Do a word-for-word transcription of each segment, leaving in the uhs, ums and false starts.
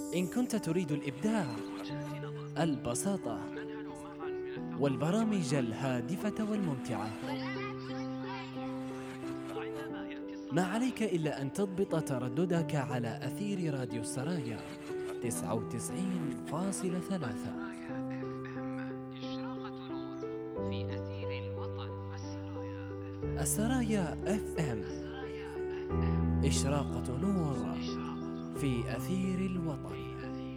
إن كنت تريد الإبداع، البساطة، والبرامج الهادفة والممتعة، ما عليك إلا أن تضبط ترددك على أثير راديو السرايا تسعة وتسعين فاصلة ثلاثة. السرايا اف ام، إشراقة نور في أثير الوطن.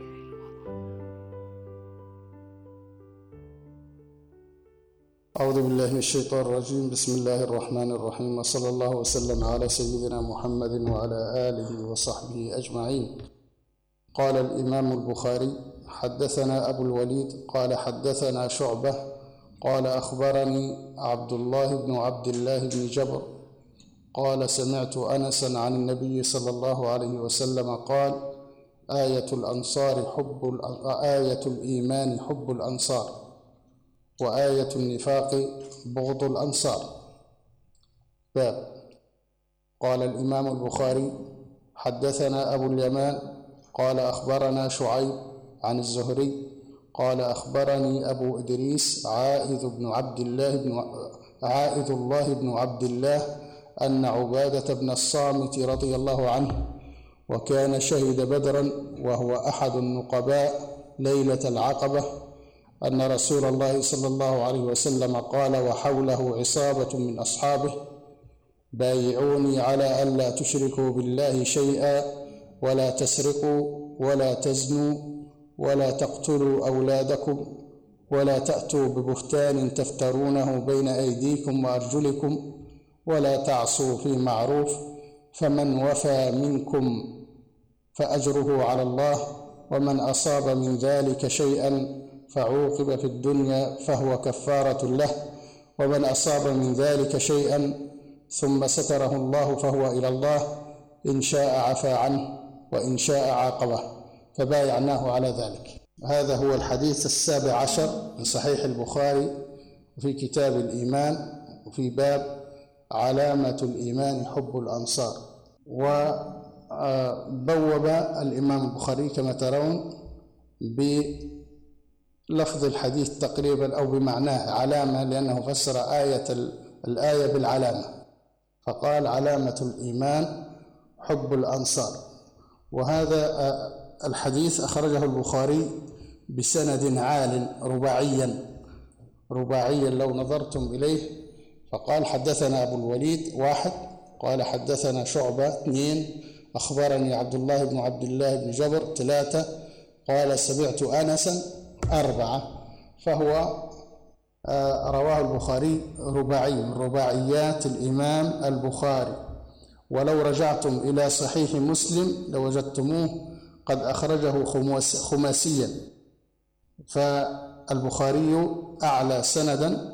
أعوذ بالله من الشيطان الرجيم. بسم الله الرحمن الرحيم، وصلى الله وسلم على سيدنا محمد وعلى آله وصحبه أجمعين. قال الإمام البخاري: حدثنا أبو الوليد قال حدثنا شعبة قال أخبرني عبد الله بن عبد الله بن جبر قال سمعت أنسا عن النبي صلى الله عليه وسلم قال: آية الأنصار حب آية الإيمان حب الأنصار، وآية النفاق بغض الأنصار. باب. قال الإمام البخاري: حدثنا أبو اليمان قال أخبرنا شعيب عن الزهري قال أخبرني أبو إدريس عائذ بن عبد الله بن عائذ الله بن عبد الله أن عبادة بن الصامت رضي الله عنه، وكان شهد بدرا وهو أحد النقباء ليلة العقبة، أن رسول الله صلى الله عليه وسلم قال وحوله عصابة من أصحابه: بايعوني على ألا تشركوا بالله شيئا، ولا تسرقوا، ولا تزنوا، ولا تقتلوا أولادكم، ولا تأتوا ببهتان تفترونه بين أيديكم وأرجلكم، ولا تعصوا في معروف، فمن وفى منكم فأجره على الله، ومن أصاب من ذلك شيئا فعوقب في الدنيا فهو كفارة له، ومن أصاب من ذلك شيئا ثم ستره الله فهو إلى الله، إن شاء عفا عنه وإن شاء عاقبه، فبايعناه على ذلك. هذا هو الحديث السابع عشر من صحيح البخاري في كتاب الإيمان، وفي باب علامة الإيمان حب الأنصار. وبوب الإمام البخاري كما ترون بلفظ الحديث تقريبا أو بمعناه علامة، لأنه فسر آية الآية بالعلامة، فقال علامة الإيمان حب الأنصار. وهذا الحديث أخرجه البخاري بسند عال رباعيا رباعيا لو نظرتم إليه، فقال حدثنا أبو الوليد واحد، قال حدثنا شعبة اثنين، أخبرني عبد الله بن عبد الله بن جبر ثلاثة، قال سمعت أنسا أربعة. فهو رواه البخاري رباعي من رباعيات الإمام البخاري. ولو رجعتم إلى صحيح مسلم لوجدتموه قد أخرجه خماسيا، فالبخاري أعلى سندا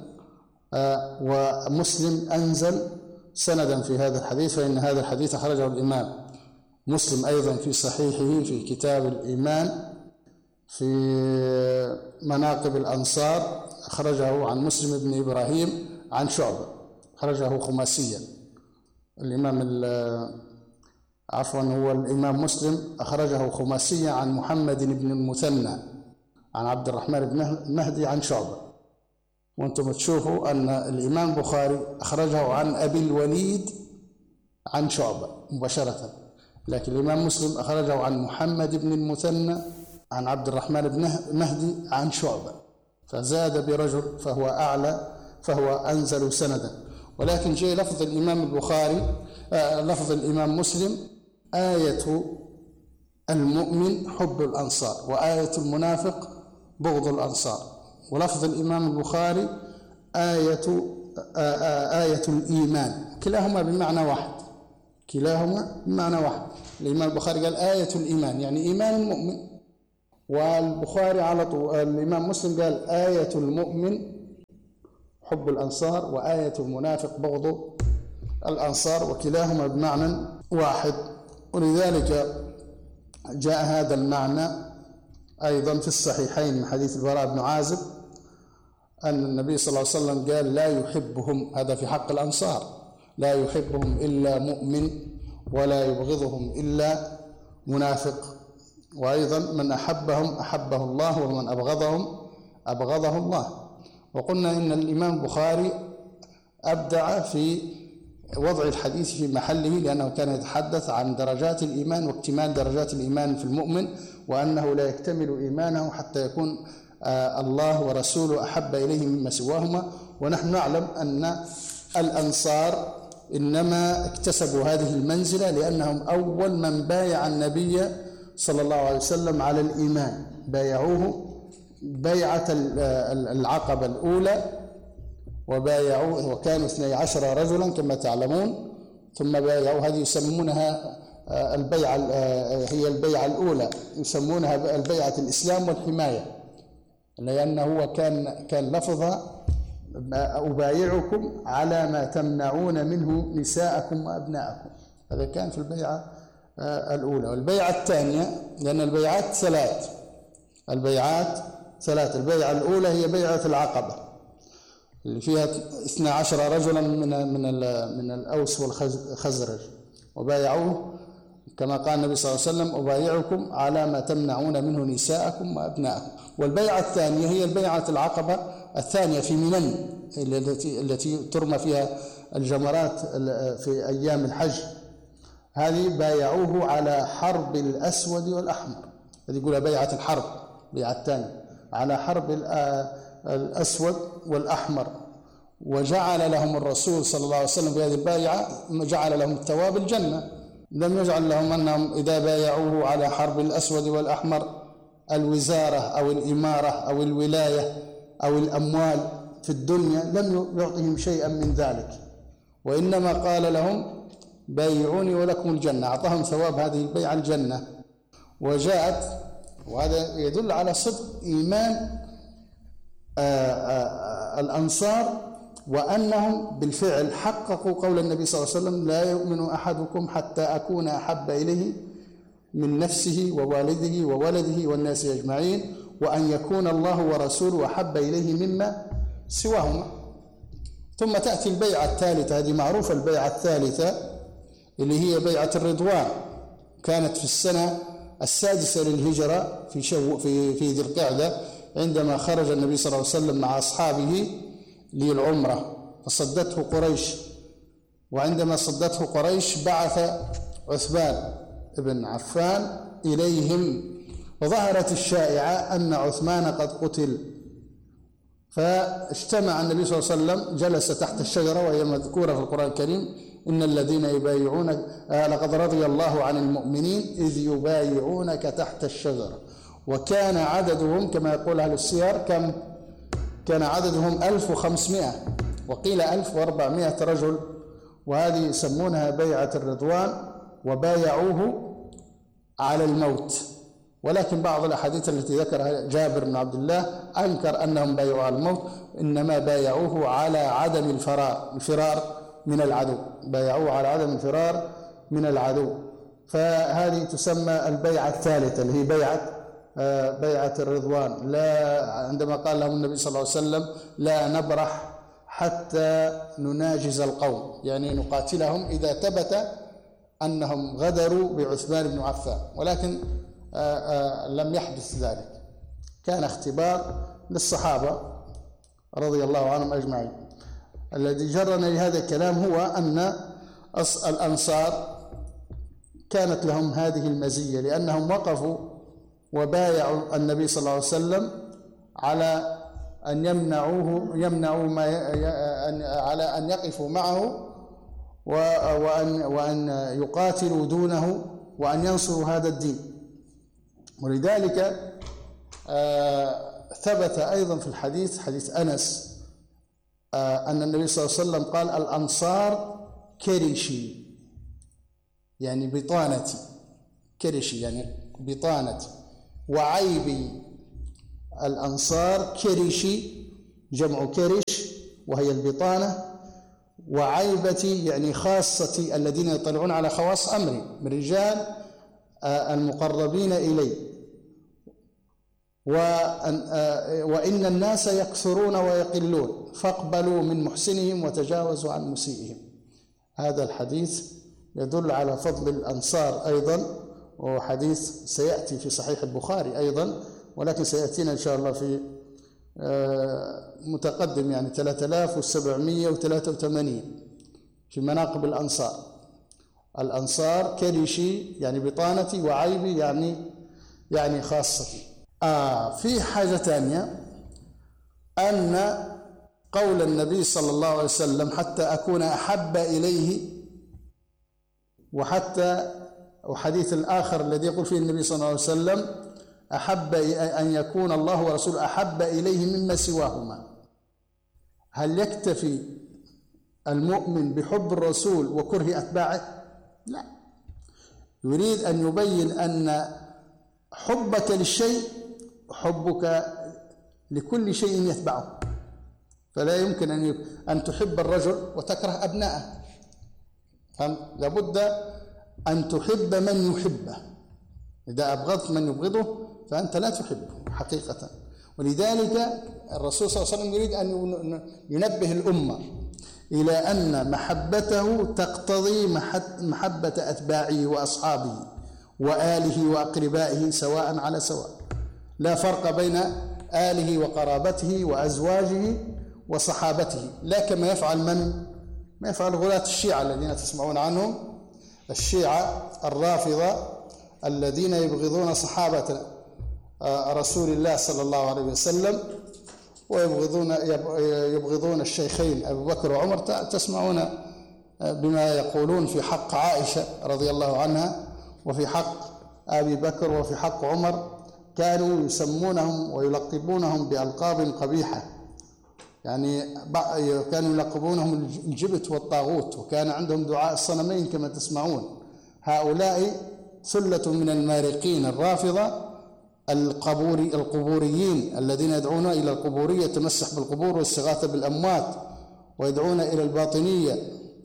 ومسلم أنزل سندا في هذا الحديث، فإن هذا الحديث أخرجه الإمام مسلم أيضا في صحيحه في كتاب الإيمان في مناقب الأنصار، أخرجه عن مسلم بن إبراهيم عن شعبة، أخرجه خماسيا. الإمام عفوا هو الإمام مسلم أخرجه خماسيا عن محمد بن المثنى عن عبد الرحمن بن مهدي عن شعبة. وأنتم تشوفوا أن الإمام البخاري أخرجه عن أبي الوليد عن شعبة مباشرة، لكن الإمام مسلم أخرجه عن محمد بن المثنى عن عبد الرحمن بن مهدي عن شعبة، فزاد برجل فهو أعلى فهو أنزل سندا. ولكن جاء لفظ الإمام البخاري آه لفظ الإمام مسلم: آية المؤمن حب الأنصار، وآية المنافق بغض الأنصار. ولفظ الإمام البخاري آية آه آه آية الإيمان، كلاهما بمعنى واحد، كلاهما بمعنى واحد. الإمام البخاري قال آية الإيمان يعني إيمان المؤمن، والبخاري على طول الإمام مسلم قال آية المؤمن حب الأنصار، وآية المنافق بغض الأنصار، وكلاهما بمعنى واحد. ولذلك جاء هذا المعنى أيضا في الصحيحين من حديث البراء بن عازب أن النبي صلى الله عليه وسلم قال لا يحبهم، هذا في حق الأنصار، لا يحبهم إلا مؤمن ولا يبغضهم إلا منافق. وأيضا من أحبهم أحبه الله ومن أبغضهم أبغضه الله. وقلنا إن الإمام البخاري أبدع في وضع الحديث في محله، لأنه كان يتحدث عن درجات الإيمان واكتمال درجات الإيمان في المؤمن، وأنه لا يكتمل إيمانه حتى يكون الله ورسوله أحب إليه مما سواهما. ونحن نعلم أن الأنصار إنما اكتسبوا هذه المنزلة لأنهم أول من بايع النبي صلى الله عليه وسلم على الإيمان، بايعوه بيعة العقبة الأولى، وبايعوه وكانوا اثني عشر رجلا كما تعلمون، ثم بايعوا. هذه يسمونها البيعة، هي البيعة الأولى، يسمونها البيعة الإسلام والحماية، لأنه هو كان كان لفظها أبايعكم على ما تمنعون منه نساءكم وأبناءكم. هذا كان في البيعة الأولى. والبيعة الثانية، لأن البيعات ثلاث، البيعات ثلاث البيعة الأولى هي بيعة العقبة اللي فيها اثنا عشر رجلا من من من الأوس والخزرج، وبايعوه كما قال النبي صلى الله عليه وسلم: أبايعكم على ما تمنعون منه نساءكم وأبناءكم. والبيعة الثانية هي البيعة العقبة الثانية في منن، التي التي ترمى فيها الجمرات في أيام الحج. هذه بايعوه على حرب الأسود والأحمر، هذه يقولها بيعة الحرب، بيعة الثانية على حرب الأسود والأحمر. وجعل لهم الرسول صلى الله عليه وسلم في هذه البيعة، جعل لهم الثواب الجنة، لم يجعل لهم أنهم إذا بايعوه على حرب الأسود والأحمر الوزارة أو الإمارة أو الولاية أو الأموال في الدنيا، لم يعطهم شيئا من ذلك، وإنما قال لهم: بايعوني ولكم الجنة. أعطاهم ثواب هذه البيعة الجنة. وجاءت، وهذا يدل على صدق إيمان الأنصار، وأنهم بالفعل حققوا قول النبي صلى الله عليه وسلم: لا يؤمن أحدكم حتى أكون أحب إليه من نفسه ووالده وولده والناس أجمعين، وأن يكون الله ورسوله أحب إليه مما سواهما. ثم تأتي البيعة الثالثة، هذه معروفة، البيعة الثالثة اللي هي بيعة الرضوان، كانت في السنة السادسة للهجرة في شو في في ذي القعدة، عندما خرج النبي صلى الله عليه وسلم مع أصحابه للعمرة، فصدته قريش. وعندما صدته قريش بعث عثمان بن عفان إليهم، وظهرت الشائعة أن عثمان قد قتل، فاجتمع النبي صلى الله عليه وسلم، جلس تحت الشجرة وهي مذكورة في القرآن الكريم: إن الذين يبايعونك لقد رضي الله عن المؤمنين إذ يبايعونك تحت الشجرة. وكان عددهم كما يقول أهل السير كم؟ كان عددهم ألف وخمسمائة، وقيل ألف وأربعمائة رجل، وهذه يسمونها بيعة الرضوان. وبايعوه على الموت، ولكن بعض الأحاديث التي ذكرها جابر بن عبد الله أنكر أنهم بايعوا على الموت، إنما بايعوه على عدم الفرار الفرار من العدو، بايعوه على عدم الفرار من العدو. فهذه تسمى البيعة الثالثة اللي هي بيعة بيعة الرضوان. لا، عندما قال لهم النبي صلى الله عليه وسلم: لا نبرح حتى نناجز القوم، يعني نقاتلهم إذا ثبت أنهم غدروا بعثمان بن عفان، ولكن آآ آآ لم يحدث ذلك، كان اختبار للصحابة رضي الله عنهم أجمعين. الذي جرنا لهذا الكلام هو أن الأنصار كانت لهم هذه المزية، لأنهم وقفوا وبايعوا النبي صلى الله عليه وسلم على أن يمنعوه يمنعوا ما على أن يقفوا معه وأن وأن يقاتلوا دونه وأن ينصروا هذا الدين. ولذلك ثبت أيضا في الحديث، حديث أنس، أن النبي صلى الله عليه وسلم قال: الأنصار كرشي، يعني بطانتي، كرشي يعني بطانتي، وعيبي. الأنصار كرشي جمع كرش وهي البطانة، وعيبتي يعني خاصتي الذين يطلعون على خواص أمري من رجال المقربين إلي. وإن الناس يكثرون ويقلون فاقبلوا من محسنهم وتجاوزوا عن مسيئهم. هذا الحديث يدل على فضل الأنصار أيضا، وحديث سيأتي في صحيح البخاري أيضا، ولكن سيأتينا إن شاء الله في متقدم يعني ثلاثة آلاف وسبعمائة وثلاثة وثمانين في مناقب الأنصار. الأنصار كرشي يعني بطانتي، وعيبي يعني يعني خاصتي. آه في حاجة ثانية، أن قول النبي صلى الله عليه وسلم حتى أكون أحب إليه، وحتى وحديث الآخر الذي يقول فيه النبي صلى الله عليه وسلم أحب أن يكون الله ورسوله أحب إليه مما سواهما. هل يكتفي المؤمن بحب الرسول وكره أتباعه؟ لا، يريد أن يبين أن حبك للشيء حبك لكل شيء يتبعه، فلا يمكن أن أن تحب الرجل وتكره أبنائه، لابد أن تحب من يحبه. إذا أبغضت من يبغضه فأنت لا تحبه حقيقة. ولذلك الرسول صلى الله عليه وسلم يريد أن ينبه الأمة إلى أن محبته تقتضي محبة أتباعه وأصحابه وآله وأقربائه سواء على سواء، لا فرق بين آله وقرابته وأزواجه وصحابته، لا كما يفعل من ما يفعل غلاة الشيعة الذين تسمعون عنهم، الشيعة الرافضة الذين يبغضون صحابة رسول الله صلى الله عليه وسلم، ويبغضون يبغضون الشيخين أبو بكر وعمر. تسمعون بما يقولون في حق عائشة رضي الله عنها، وفي حق أبي بكر، وفي حق عمر. كانوا يسمونهم ويلقبونهم بألقاب قبيحة، يعني كانوا يلقبونهم الجبت والطاغوت، وكان عندهم دعاء الصنمين كما تسمعون. هؤلاء ثلة من المارقين الرافضة القبوري القبوريين الذين يدعون إلى القبورية، التمسح بالقبور والاستغاثة بالأموات، ويدعون إلى الباطنية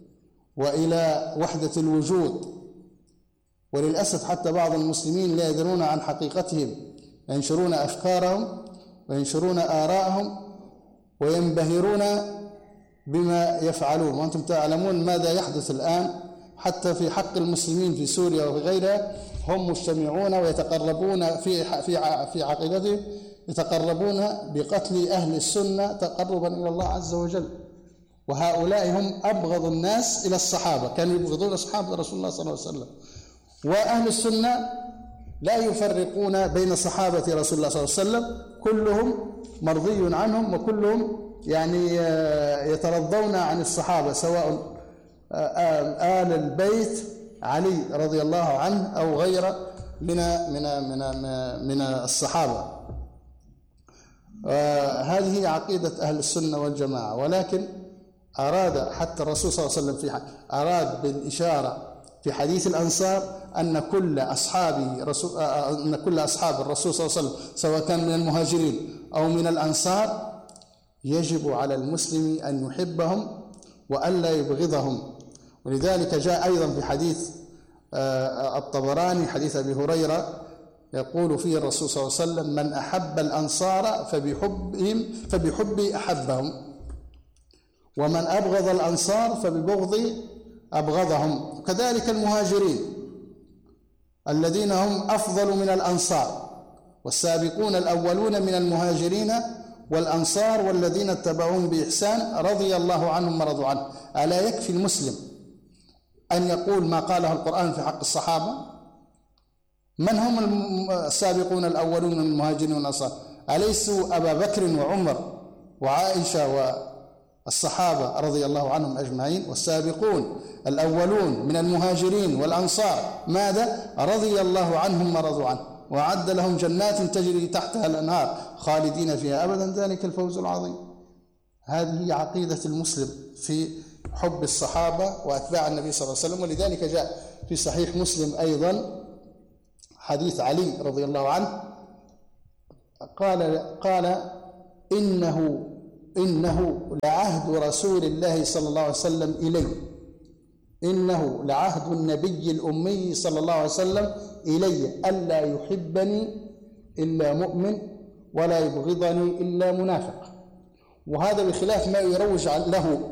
وإلى وحدة الوجود. وللأسف حتى بعض المسلمين لا يدرون عن حقيقتهم، ينشرون أفكارهم وينشرون آراءهم وينبهرون بما يفعلون. وأنتم تعلمون ماذا يحدث الآن حتى في حق المسلمين في سوريا وفي غيرها، هم مجتمعون ويتقربون في في في عقيدتهم، يتقربون بقتل أهل السنة تقربا إلى الله عز وجل. وهؤلاء هم أبغض الناس إلى الصحابة، كانوا يبغضون أصحاب رسول الله صلى الله عليه وسلم. وأهل السنة لا يفرقون بين صحابة رسول الله صلى الله عليه وسلم، كلهم مرضي عنهم، وكلهم يعني يترضون عن الصحابة، سواء آل البيت علي رضي الله عنه أو غيره من من من من الصحابة. هذه عقيدة أهل السنة والجماعة. ولكن أراد حتى الرسول صلى الله عليه وسلم في أراد بالإشارة في حديث الأنصار أن كل أصحابه رسول أن كل أصحاب الرسول صلى الله عليه وسلم سواء كان من المهاجرين أو من الأنصار يجب على المسلم أن يحبهم وألا يبغضهم. ولذلك جاء أيضا في حديث الطبراني حديث أبي هريرة يقول فيه الرسول صلى الله عليه وسلم: من أحب الأنصار فبحبهم فبحبي أحبهم، ومن أبغض الأنصار فببغضي أبغضهم. وكذلك المهاجرين الذين هم أفضل من الأنصار، والسابقون الأولون من المهاجرين والأنصار والذين اتبعوهم بإحسان رضي الله عنهم ورضوا عنه. ألا يكفي المسلم أن يقول ما قاله القرآن في حق الصحابة؟ من هم السابقون الأولون من المهاجرين والأنصار؟ أليسوا أبا بكر وعمر وعائشة والصحابة رضي الله عنهم أجمعين؟ والسابقون الأولون من المهاجرين والأنصار ماذا؟ رضي الله عنهم ورضوا عنه، وأعد لهم جنات تجري تحتها الأنهار خالدين فيها أبدا، ذلك الفوز العظيم. هذه هي عقيدة المسلم في حب الصحابة وأتباع النبي صلى الله عليه وسلم. ولذلك جاء في صحيح مسلم أيضا حديث علي رضي الله عنه قال قال إنه إنه لعهد رسول الله صلى الله عليه وسلم إلي، إنه لعهد النبي الأمي صلى الله عليه وسلم إلي ألا يحبني إلا مؤمن ولا يبغضني إلا منافق. وهذا بخلاف ما يروج له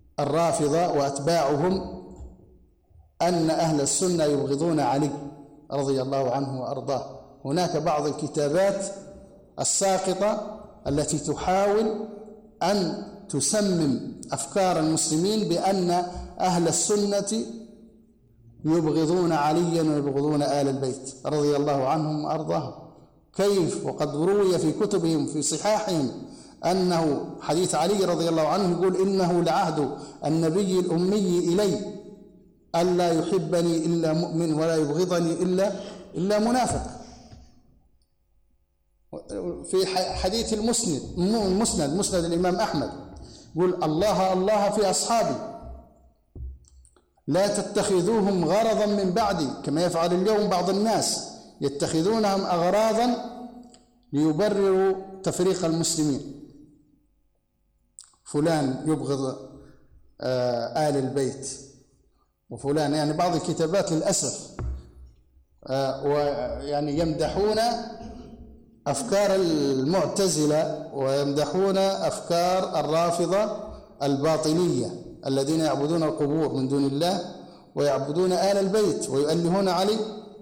الرافضة وأتباعهم أن أهل السنة يبغضون علي رضي الله عنه وأرضاه. هناك بعض الكتابات الساقطة التي تحاول أن تسمم أفكار المسلمين بأن أهل السنة يبغضون عليا ويبغضون آل البيت رضي الله عنهم وأرضاهم. كيف وقد روي في كتبهم في صحاحهم أنه حديث علي رضي الله عنه يقول إنه لعهد النبي الأمي إلي ألا يحبني إلا مؤمن ولا يبغضني إلا إلا منافق. في حديث المسند المسند مسند الإمام أحمد يقول الله الله في أصحابي لا تتخذوهم غرضا من بعدي كما يفعل اليوم بعض الناس يتخذونهم أغراضا ليبرروا تفريق المسلمين. فلان يبغض آل البيت وفلان، يعني بعض الكتابات للأسف ويعني يمدحون أفكار المعتزلة ويمدحون أفكار الرافضة الباطنية الذين يعبدون القبور من دون الله ويعبدون آل البيت ويؤلهون علي،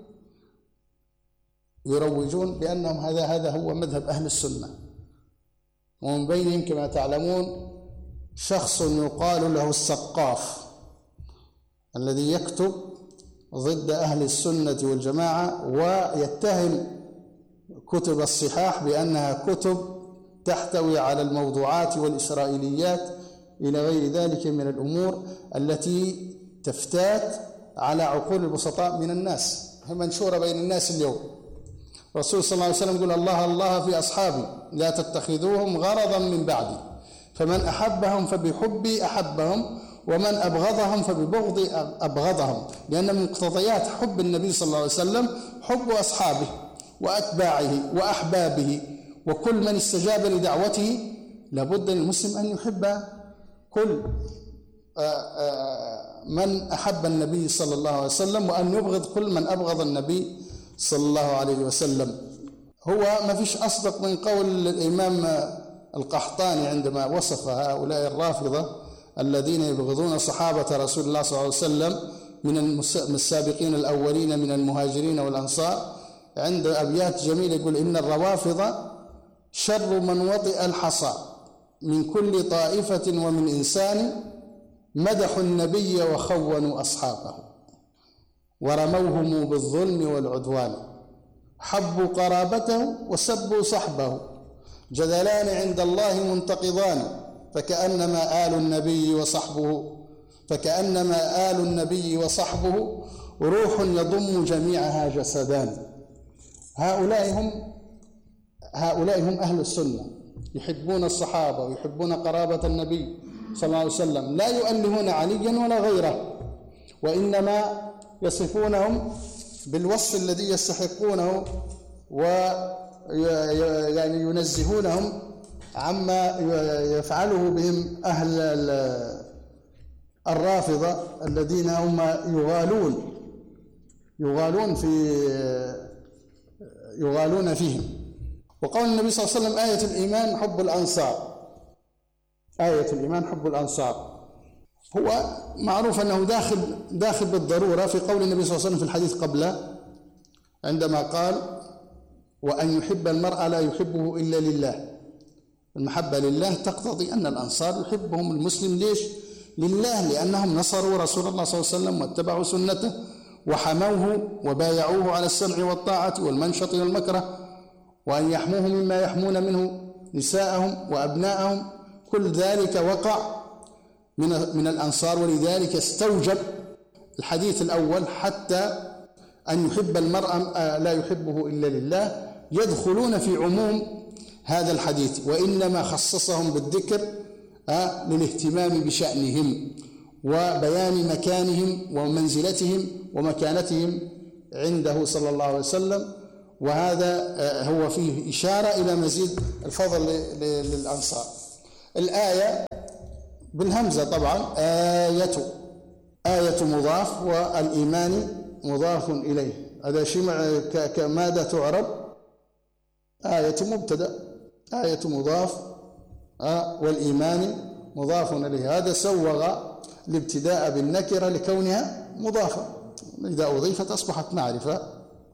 يروجون بأنهم هذا هذا هو مذهب أهل السنة. ومن بينهم كما تعلمون شخص يقال له السقاف الذي يكتب ضد أهل السنة والجماعة ويتهم كتب الصحاح بأنها كتب تحتوي على الموضوعات والإسرائيليات إلى غير ذلك من الأمور التي تفتات على عقول البسطاء من الناس، هي منشورة بين الناس اليوم. الرسول صلى الله عليه وسلم يقول الله الله في أصحابي لا تتخذوهم غرضا من بعدي فمن أحبهم فبحبي أحبهم ومن أبغضهم فببغضي أبغضهم، لأن من مقتضيات حب النبي صلى الله عليه وسلم حب أصحابه وأتباعه وأحبابه، وكل من استجاب لدعوته لابد للمسلم أن يحب كل من أحب النبي صلى الله عليه وسلم وأن يبغض كل من أبغض النبي صلى الله عليه وسلم. هو ما فيش أصدق من قول الإمام القحطاني عندما وصف هؤلاء الرافضة الذين يبغضون صحابة رسول الله صلى الله عليه وسلم من السابقين الأولين من المهاجرين والأنصار، عند أبيات جميلة يقول إن الروافض شر من وطئ الحصى من كل طائفة ومن إنسان مدحوا النبي وخونوا أصحابه ورموهم بالظلم والعدوان حبوا قرابته وسبوا صحبه جدلان عند الله منتقضان فكأنما آل النبي وصحبه فكأنما آل النبي وصحبه روح يضم جميعها جسدان. هؤلاء هم هؤلاء هم أهل السنة، يحبون الصحابة ويحبون قرابة النبي صلى الله عليه وسلم، لا يؤلهون عليا ولا غيره، وإنما يصفونهم بالوصف الذي يستحقونه ويعني ينزهونهم عما يفعله بهم أهل الرافضة الذين هم يغالون يغالون في يغالون فيهم. وقال النبي صلى الله عليه وسلم آية الإيمان حب الأنصار، آية الإيمان حب الأنصار. هو معروف أنه داخل داخل بالضرورة في قول النبي صلى الله عليه وسلم في الحديث قبله عندما قال وأن يحب المرء لا يحبه إلا لله. المحبة لله تقتضي أن الأنصار يحبهم المسلم، ليش؟ لله، لأنهم نصروا رسول الله صلى الله عليه وسلم واتبعوا سنته وحموه وبايعوه على السمع والطاعة والمنشط والمكره، وأن يحموه مما يحمون منه نساءهم وأبناءهم، كل ذلك وقع من من الأنصار. ولذلك استوجب الحديث الأول حتى أن يحب المرء لا يحبه إلا لله يدخلون في عموم هذا الحديث، وإنما خصصهم بالذكر للاهتمام بشأنهم وبيان مكانهم ومنزلتهم ومكانتهم عنده صلى الله عليه وسلم. وهذا هو فيه إشارة إلى مزيد الفضل للأنصار. الآية بالهمزة طبعا آية آية مضاف والإيمان مضاف إليه، هذا شيء كماذا تعرب؟ آية مبتدأ، آية مضاف والإيمان مضاف إليه، هذا سوغ الابتداء بالنكرة لكونها مضافة، إذا أضيفت أصبحت معرفة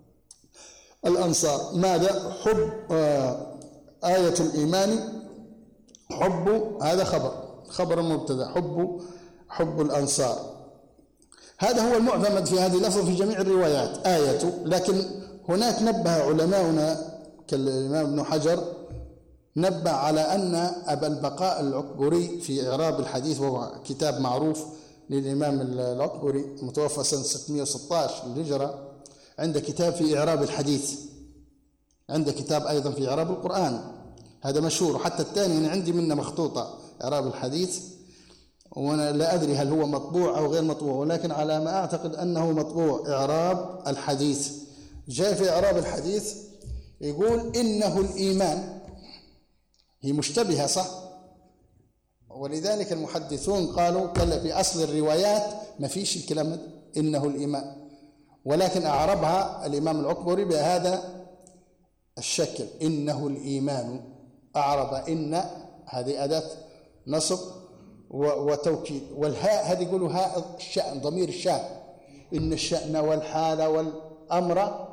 الأنصار. ماذا؟ حب آه آية الإيمان حب، هذا خبر خبر مبتدأ، حب حب الأنصار. هذا هو المعتمد في هذه اللفظة في جميع الروايات آية. لكن هناك نبه علماؤنا كالإمام ابن حجر، نبه على أن أبا البقاء العكبري في إعراب الحديث، وهو كتاب معروف للإمام العكبري متوفى سنة ستمائة وستة عشر للهجرة، عنده كتاب في إعراب الحديث، عنده كتاب أيضا في إعراب القرآن، هذا مشهور. وحتى الثاني أنا عندي منه مخطوطة إعراب الحديث، وأنا لا أدري هل هو مطبوع أو غير مطبوع، ولكن على ما أعتقد أنه مطبوع إعراب الحديث. جاء في إعراب الحديث يقول إنه الإيمان، هي مشتبهة صح، ولذلك المحدثون قالوا كلا في أصل الروايات ما فيش الكلام إنه الإيمان، ولكن أعربها الإمام العكبري بهذا الشكل إنه الإيمان. أعرب إن هذه أداة نصب وتوكيد، والهاء هذه يقولوا هاء الشأن، ضمير الشأن، إن الشأن والحال والأمر.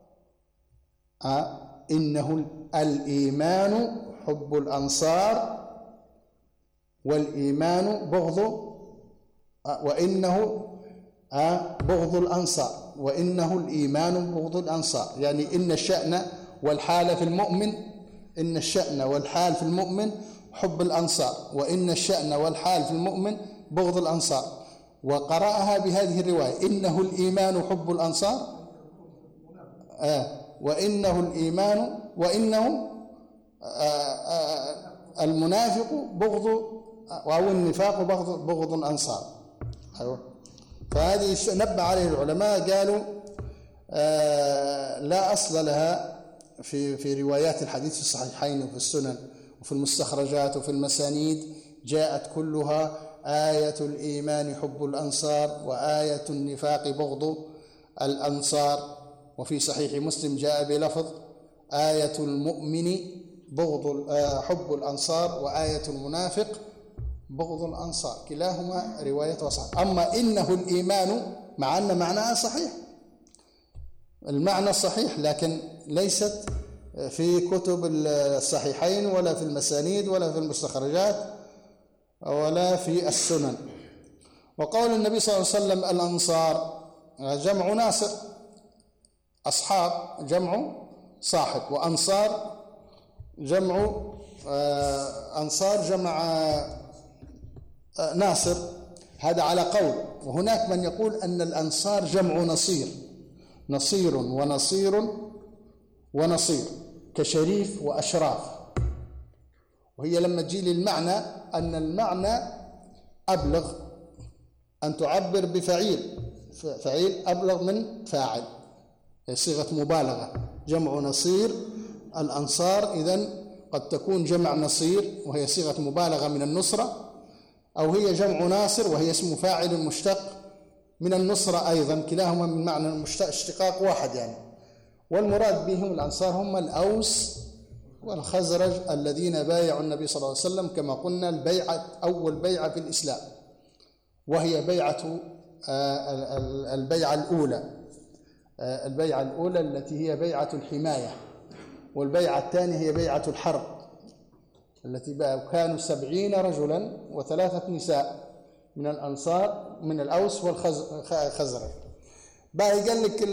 آه إنه الإيمان حب الأنصار والإيمان بغض آه وإنه آه بغض الأنصار، وإنه الإيمان بغض الأنصار، يعني إن الشأن والحال في المؤمن، إن الشأن والحال في المؤمن حب الأنصار، وإن الشأن والحال في المؤمن بغض الأنصار. وقرأها بهذه الرواية إنه الإيمان حب الأنصار آه وإنه الإيمان وإنه آه آه المنافق بغض أو النفاق بغض, بغض الأنصار. أيوة. فهذه نبه عليه العلماء، قالوا آه لا أصل لها في في روايات الحديث في الصحيحين وفي السنن وفي المستخرجات وفي المسانيد، جاءت كلها آية الإيمان حب الأنصار وآية النفاق بغض الأنصار. وفي صحيح مسلم جاء بلفظ آية المؤمن بغض حب الأنصار وآية المنافق بغض الأنصار، كلاهما رواية صحيحة. أما إنه الإيمان مع أن معناها صحيح، المعنى صحيح، لكن ليست في كتب الصحيحين ولا في المسانيد ولا في المستخرجات ولا في السنن. وقول النبي صلى الله عليه وسلم الأنصار جمع ناصر، أصحاب جمع صاحب، وأنصار جمع أنصار جمع ناصر، هذا على قول. وهناك من يقول أن الأنصار جمع نصير، نصير ونصير ونصير كشريف وأشراف. وهي لما تجي للمعنى أن المعنى أبلغ أن تعبر بفعيل، فعيل أبلغ من فاعل، صيغة مبالغة. جمع نصير الأنصار إذن قد تكون جمع نصير وهي صيغة مبالغة من النصرة، أو هي جمع ناصر وهي اسم فاعل مشتق من النصرة أيضا، كلاهما من معنى المشتق اشتقاق واحد يعني. والمراد بهم الأنصار هم الأوس والخزرج الذين بايعوا النبي صلى الله عليه وسلم، كما قلنا البيعة أول بيعة في الإسلام، وهي بيعة البيعة الأولى، البيعة الأولى التي هي بيعة الحماية، والبيعة الثانية هي بيعة الحرب التي كانوا سبعين رجلا وثلاثة نساء من الأنصار من الأوس والخزرج. بقى قال لك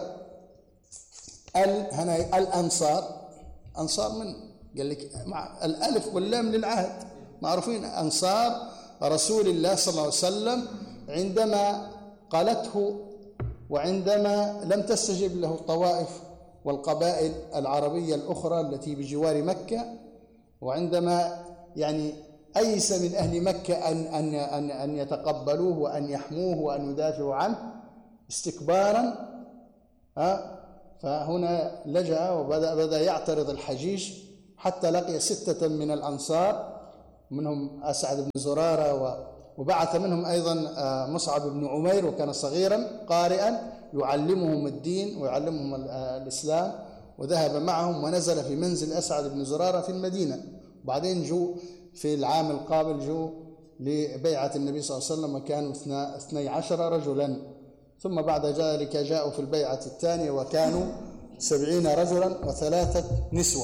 ال هنا الأنصار، أنصار من قال لك مع الألف واللام للعهد، معروفين أنصار رسول الله صلى الله عليه وسلم عندما قالته وعندما لم تستجب له الطوائف والقبائل العربية الأخرى التي بجوار مكة، وعندما يعني أيس من أهل مكة أن أن أن أن يتقبلوه وأن يحموه وأن يدافعوا عنه استكبارا، ها فهنا لجأ وبدأ بدأ يعترض الحجيج، حتى لقي ستة من الأنصار منهم أسعد بن زرارة، وبعث منهم أيضا مصعب بن عمير، وكان صغيرا قارئا يعلمهم الدين ويعلمهم الإسلام، وذهب معهم ونزل في منزل أسعد بن زرارة في المدينة. وبعدين جو في العام القابل جو لبيعة النبي صلى الله عليه وسلم وكانوا اثني عشر رجلا، ثم بعد ذلك جاءوا في البيعة الثانية وكانوا سبعين رجلا وثلاثة نسوة.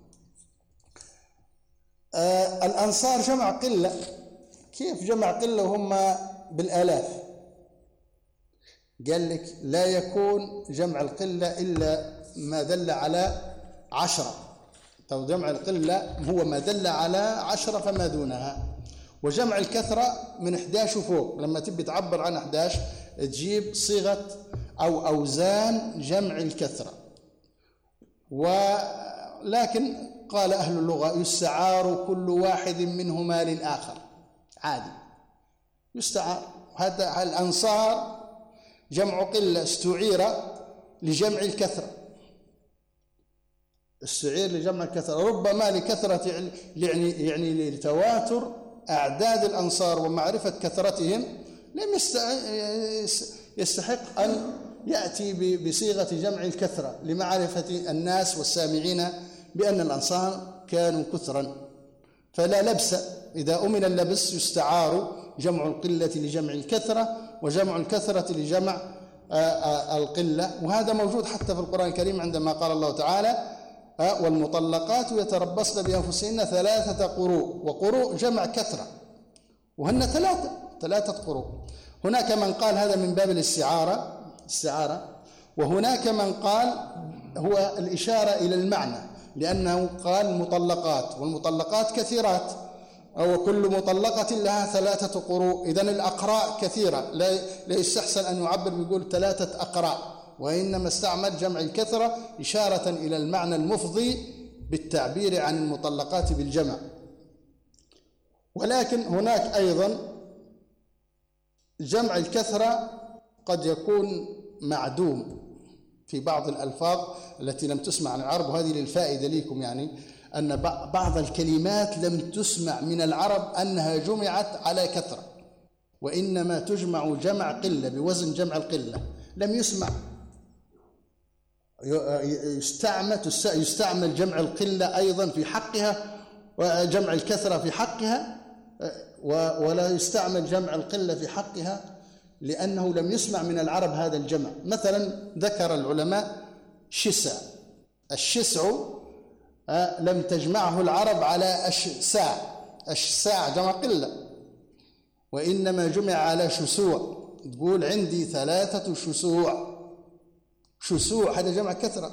آه الأنصار جمع قلة. كيف جمع قلة وهم بالآلاف؟ قال لك لا يكون جمع القلة إلا ما دل على عشرة. طب جمع القلة هو ما دل على عشرة فما دونها، وجمع الكثرة من إحدى عشر فوق. لما تبي تعبر عن إحدى عشر تجيب صيغة أو أوزان جمع الكثرة. ولكن قال أهل اللغة يستعار كل واحد منهما للآخر، عادي يستعار. هذا الأنصار جمع قلة استعير لجمع الكثرة، استعير لجمع الكثرة، ربما لكثرة يعني يعني لتواتر أعداد الأنصار ومعرفة كثرتهم لم يستحق أن يأتي بصيغة جمع الكثرة لمعرفة الناس والسامعين بأن الأنصار كانوا كثرا. فلا لبس، إذا أمن اللبس يستعار جمع القلة لجمع الكثرة وجمع الكثرة لجمع القلة. وهذا موجود حتى في القرآن الكريم عندما قال الله تعالى والمطلقات يتربصن بأنفسهن ثلاثة قروء، وقروء جمع كثرة وهن ثلاثة ثلاثة قروء. هناك من قال هذا من باب الاستعارة استعارة، وهناك من قال هو الإشارة إلى المعنى، لأنه قال مطلقات والمطلقات كثيرات، أو كل مطلقة لها ثلاثة قروء. إذن الأقراء كثيرة، لا يستحسن أن يعبر بيقول ثلاثة أقراء، وإنما استعمل جمع الكثرة إشارة إلى المعنى المفضي بالتعبير عن المطلقات بالجمع. ولكن هناك أيضا جمع الكثرة قد يكون معدوم في بعض الألفاظ التي لم تسمع عن العرب، وهذه للفائدة لكم، يعني أن بعض الكلمات لم تسمع من العرب أنها جمعت على كثرة، وإنما تجمع جمع قلة بوزن جمع القلة، لم يسمع. يستعمل يستعمل جمع القلة أيضا في حقها وجمع الكثرة في حقها، ولا يستعمل جمع القلة في حقها لأنه لم يسمع من العرب هذا الجمع. مثلا ذكر العلماء شسع، الشسع لم تجمعه العرب على أشساع، أشساع جمع قلة، وإنما جمع على شسوع. تقول عندي ثلاثة شسوع، شسوع هذا جمع كثرة،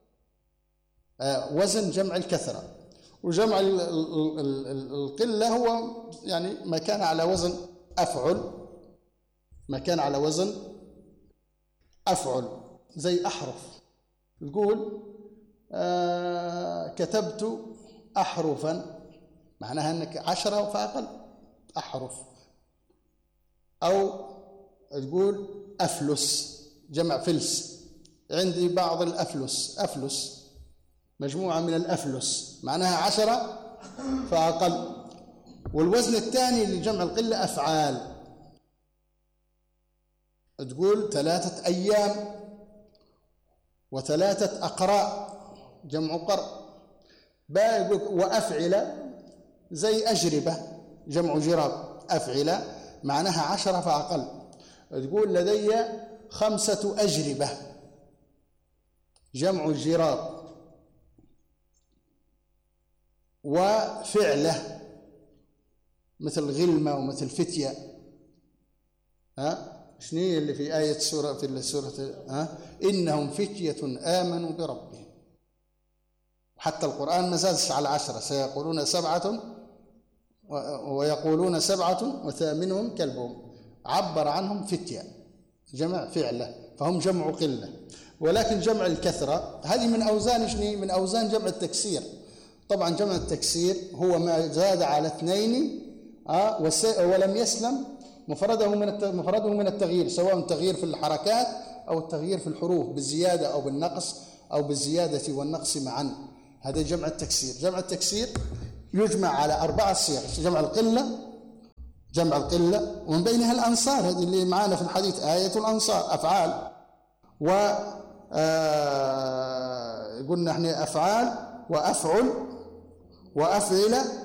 وزن جمع الكثرة. وجمع القلة هو يعني ما كان على وزن أفعل، ما كان على وزن أفعل، زي أحرف. تقول آه كتبت أحرفا، معناها أنك عشرة فأقل أحرف. أو تقول أفلس، جمع فلس، عندي بعض الأفلس، أفلس مجموعة من الأفلس، معناها عشرة فأقل. والوزن الثاني لجمع القلة أفعال، تقول ثلاثة أيام وثلاثة أقراء جمع قرء. وأفعل زي أجربة جمع جراب، أفعل معناها عشرة فأقل. تقول لدي خمسة أجربة جمع الجراب. وفعله مثل غلمة ومثل فتية. ها شنو اللي في آية سورة في السورة ها إنهم فتية آمنوا بربهم. حتى القرآن ما زادش على عشرة، سيقولون سبعة ويقولون سبعة وثامنهم كلبهم، عبر عنهم فتية جمع فعله، فهم جمع قلة. ولكن جمع الكثرة هذه من أوزان شنو؟ من أوزان جمع التكسير. طبعا جمع التكسير هو ما زاد على اثنين آه ولم يسلم مفرده من مفرده من التغيير، سواء التغيير في الحركات أو التغيير في الحروف بالزيادة أو بالنقص أو بالزيادة والنقص معا. هذا جمع التكسير. جمع التكسير يجمع على أربعة صيغ: جمع القلة، جمع القلة، ومن بينها الأنصار، هذه اللي معانا في الحديث آية الأنصار، أفعال. و آه قلنا احنا أفعال وأفعل وأفعل